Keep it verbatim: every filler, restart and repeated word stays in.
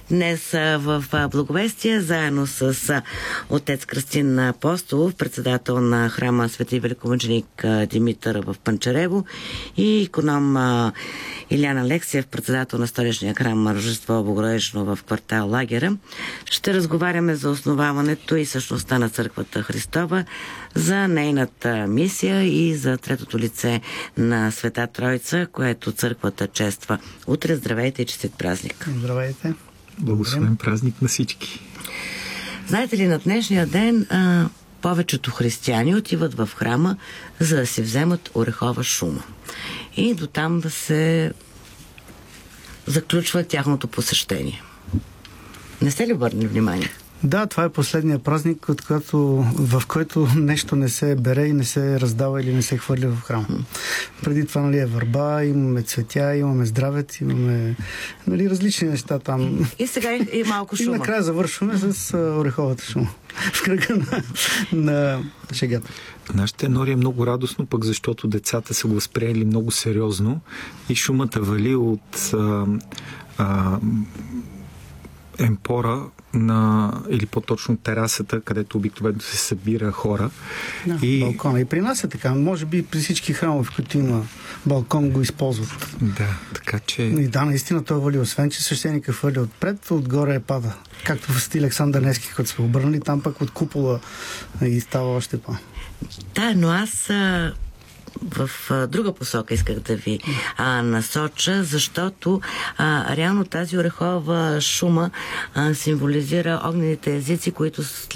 Днес в Благовестие, заедно с отец Кръстин Апостолов, председател на храма Свети Великомъченик Димитър в Панчарево, и иконом Илян Алексиев, председател на столичния храм Рождество Богородично в квартал Лагера, ще разговаряме за основаването и същността на църквата Христова, за нейната мисия и за третото лице на Света Троица, което църквата чества утре. Здравейте и честит празник! Здравейте! Благословен празник на всички! Знаете ли, на днешния ден а, повечето християни отиват в храма, за да си вземат орехова шума. И до там да се заключва тяхното посещение. Не сте ли обърнали внимание? Да, това е последния празник, от който, в който нещо не се бере и не се раздава или не се хвърля в храм. Преди това, нали, е върба, имаме цветя, имаме здравец, имаме, нали, различни неща там. И сега и малко шума. И накрая завършваме с а, ореховата шума. В кръга на, на шегата. Нашата енория е много радостно, пък защото децата са го възприели много сериозно и шумата вали от а, а, емпора на, или по-точно терасата, където обикновено се събира хора. Да, и... балкона. И при нас е така. Може би при всички храмове, в които има балкон, го използват. Да, така че... И да, наистина той вали. Освен, че свещеника хвърля отпред, отгоре е пада. Както в стил Александър Невски, като сме обърнали, там пък от купола и става още по. Да, но аз а, в а, друга посока исках да ви а, насоча, защото а, реално тази орехова шума а, символизира огнените езици, които